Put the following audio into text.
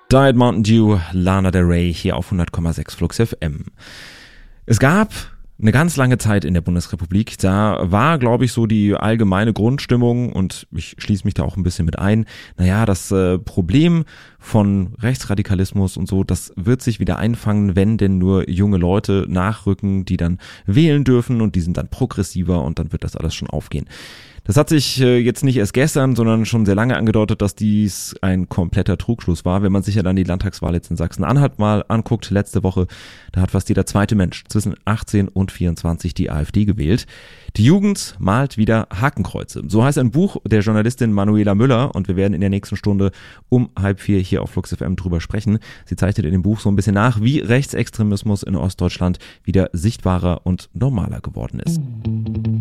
Diet Mountain Dew, Lana Del Rey hier auf 100,6 Flux FM. Es gab eine ganz lange Zeit in der Bundesrepublik, da war, glaube ich, so die allgemeine Grundstimmung, und ich schließe mich da auch ein bisschen mit ein, das Problem von Rechtsradikalismus und so, das wird sich wieder einfangen, wenn denn nur junge Leute nachrücken, die dann wählen dürfen, und die sind dann progressiver, und dann wird das alles schon aufgehen. Das hat sich jetzt nicht erst gestern, sondern schon sehr lange angedeutet, dass dies ein kompletter Trugschluss war. Wenn man sich ja dann die Landtagswahl jetzt in Sachsen-Anhalt mal anguckt, letzte Woche, da hat fast jeder zweite Mensch zwischen 18 und 24 die AfD gewählt. Die Jugend malt wieder Hakenkreuze. So heißt ein Buch der Journalistin Manuela Müller, und wir werden in der nächsten Stunde um 3:30 hier auf Flux FM drüber sprechen. Sie zeichnet in dem Buch so ein bisschen nach, wie Rechtsextremismus in Ostdeutschland wieder sichtbarer und normaler geworden ist.